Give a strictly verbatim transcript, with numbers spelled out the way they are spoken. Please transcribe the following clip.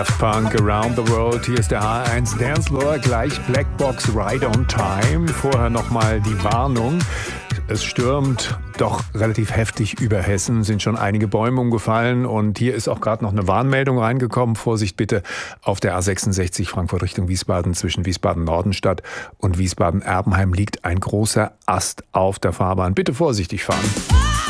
Punk Around the World, hier ist der H eins Dance Floor, gleich Blackbox Right on Time. Vorher nochmal die Warnung. Es stürmt doch relativ heftig über Hessen, sind schon einige Bäume umgefallen und hier ist auch gerade noch eine Warnmeldung reingekommen. Vorsicht bitte auf der A sechsundsechzig Frankfurt Richtung Wiesbaden zwischen Wiesbaden-Nordenstadt und Wiesbaden-Erbenheim liegt ein großer Ast auf der Fahrbahn. Bitte vorsichtig fahren.